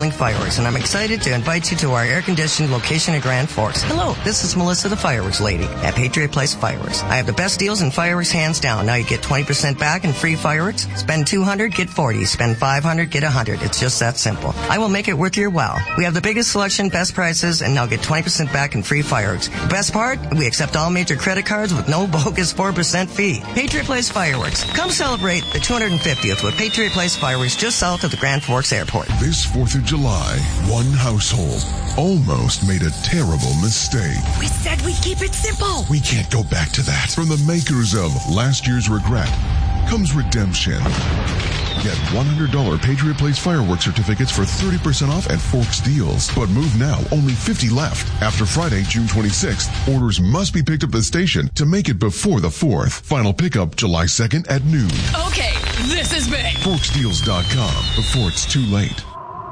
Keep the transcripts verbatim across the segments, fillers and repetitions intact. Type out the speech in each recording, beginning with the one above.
and fireworks, and I'm excited to invite you to our air-conditioned location in Grand Forks. Hello, this is Melissa the Fireworks Lady at Patriot Place Fireworks. I have the best deals in fireworks hands down. Now you get twenty percent back in free fireworks. Spend two hundred, get forty. Spend five hundred, get one hundred. It's just that simple. I will make it worth your while. We have the biggest selection, best prices, and now get twenty percent back in free fireworks. The best part, we accept all major credit cards with no bogus four percent fee. Patriot Place Fireworks. Come celebrate the two hundred fiftieth with Patriot Place Fireworks just south of the Grand Forks Airport. This fourth of July, one household almost made a terrible mistake. We said we'd keep it simple. We can't go back to that. From the makers of Last Year's Regret comes redemption. Get one hundred dollars Patriot Place fireworks certificates for thirty percent off at Forks Deals. But move now, only fifty left. After Friday, June twenty-sixth, orders must be picked up at the station to make it before the fourth. Final pickup July second at noon. Okay, this is big. Forks Deals dot com before it's too late.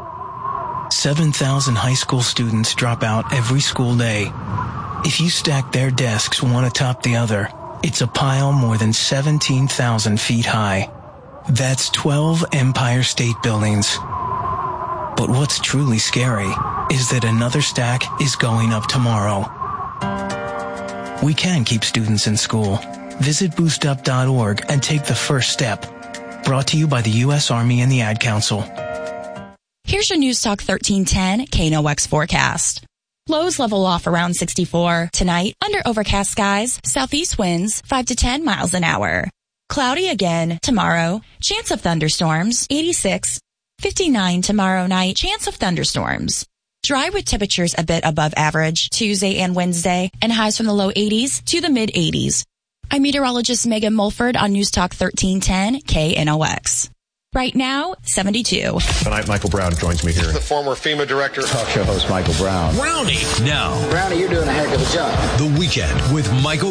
seven thousand high school students drop out every school day. If you stack their desks one atop the other, it's a pile more than seventeen thousand feet high. That's twelve Empire State Buildings. But what's truly scary is that another stack is going up tomorrow. We can keep students in school. Visit boost up dot org and take the first step. Brought to you by the U S Army and the Ad Council. Here's your News Talk thirteen ten K N O X forecast. Lows level off around sixty-four. Tonight, under overcast skies, southeast winds five to ten miles an hour. Cloudy again tomorrow. Chance of thunderstorms, eighty-six. fifty-nine tomorrow night. Chance of thunderstorms. Dry with temperatures a bit above average Tuesday and Wednesday, and highs from the low eighties to the mid eighties. I'm meteorologist Megan Mulford on News Talk thirteen ten K N O X. Right now, seventy-two. Tonight, Michael Brown joins me here. The former FEMA director. Talk show host Michael Brown. Brownie. Now. Brownie, you're doing a heck of a job. The Weekend with Michael